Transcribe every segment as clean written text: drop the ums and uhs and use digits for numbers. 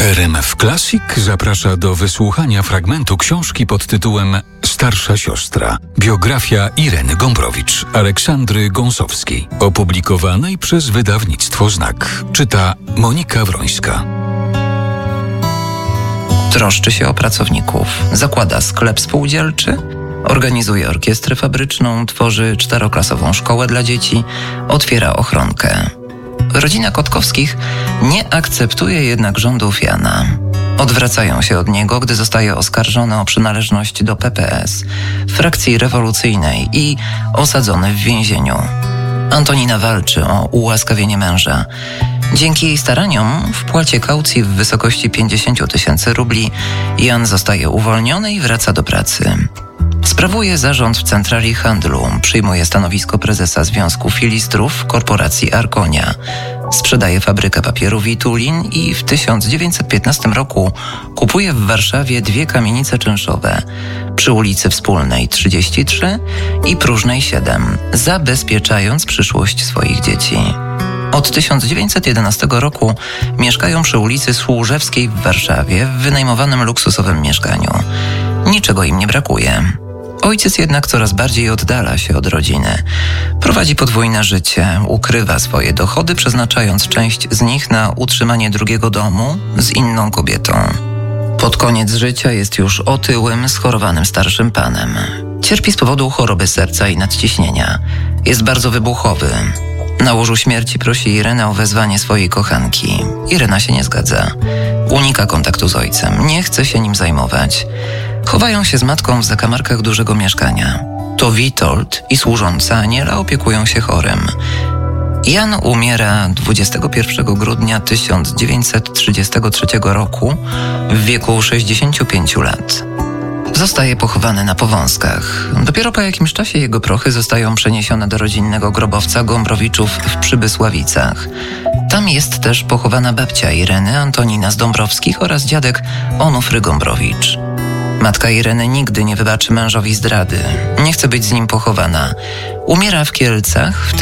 RMF Classic zaprasza do wysłuchania fragmentu książki pod tytułem Starsza siostra. Biografia Ireny Gombrowicz, Aleksandry Gąsowskiej, opublikowanej przez wydawnictwo Znak. Czyta Monika Wrońska. Troszczy się o pracowników, zakłada sklep spółdzielczy, organizuje orkiestrę fabryczną, tworzy 4-klasową szkołę dla dzieci, otwiera ochronkę. Rodzina Kotkowskich nie akceptuje jednak rządów Jana. Odwracają się od niego, gdy zostaje oskarżony o przynależność do PPS, frakcji rewolucyjnej i osadzony w więzieniu. Antonina walczy o ułaskawienie męża. Dzięki jej staraniom w płacie kaucji w wysokości 50 000 rubli Jan zostaje uwolniony i wraca do pracy. Sprawuje zarząd w centrali handlu, przyjmuje stanowisko prezesa Związku Filistrów korporacji Arkonia. Sprzedaje fabrykę papieru Witulin i w 1915 roku kupuje w Warszawie 2 kamienice czynszowe przy ulicy Wspólnej 33 i Próżnej 7, zabezpieczając przyszłość swoich dzieci. Od 1911 roku mieszkają przy ulicy Służewskiej w Warszawie w wynajmowanym luksusowym mieszkaniu. Niczego im nie brakuje. Ojciec jednak coraz bardziej oddala się od rodziny. Prowadzi podwójne życie, ukrywa swoje dochody, przeznaczając część z nich na utrzymanie drugiego domu z inną kobietą. Pod koniec życia jest już otyłym, schorowanym starszym panem. Cierpi z powodu choroby serca i nadciśnienia. Jest bardzo wybuchowy. Na łożu śmierci prosi Irenę o wezwanie swojej kochanki. Irena się nie zgadza. Unika kontaktu z ojcem, nie chce się nim zajmować. Chowają się z matką w zakamarkach dużego mieszkania. To Witold i służąca Aniela opiekują się chorym. Jan umiera 21 grudnia 1933 roku w wieku 65 lat. Zostaje pochowany na Powązkach. Dopiero po jakimś czasie jego prochy zostają przeniesione do rodzinnego grobowca Gombrowiczów w Przybysławicach. Tam jest też pochowana babcia Ireny, Antonina z Dąbrowskich oraz dziadek Onufry Gombrowicz. Matka Ireny nigdy nie wybaczy mężowi zdrady. Nie chce być z nim pochowana. Umiera w Kielcach w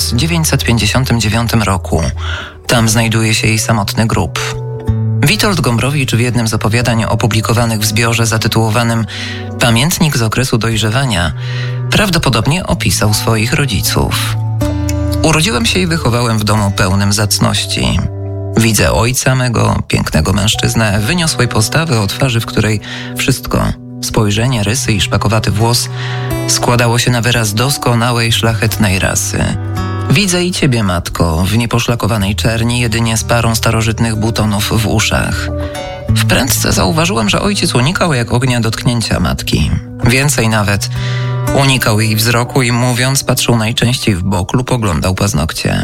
1959 roku. Tam znajduje się jej samotny grób. Witold Gombrowicz w jednym z opowiadań opublikowanych w zbiorze zatytułowanym Pamiętnik z okresu dojrzewania prawdopodobnie opisał swoich rodziców. Urodziłem się i wychowałem w domu pełnym zacności. Widzę ojca mego, pięknego mężczyznę, wyniosłej postawy o twarzy, w której wszystko, spojrzenie, rysy i szpakowaty włos składało się na wyraz doskonałej, szlachetnej rasy. Widzę i ciebie, matko, w nieposzlakowanej czerni, jedynie z parą starożytnych butonów w uszach. Wprędce zauważyłem, że ojciec unikał jak ognia dotknięcia matki. Więcej nawet, unikał jej wzroku i mówiąc, patrzył najczęściej w bok lub oglądał paznokcie.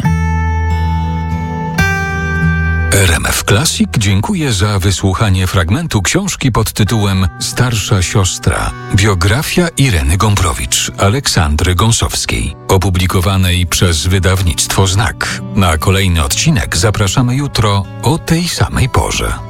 RMF Classic dziękuję za wysłuchanie fragmentu książki pod tytułem Starsza siostra. Biografia Ireny Gombrowicz, Aleksandry Gąsowskiej, opublikowanej przez wydawnictwo Znak. Na kolejny odcinek zapraszamy jutro o tej samej porze.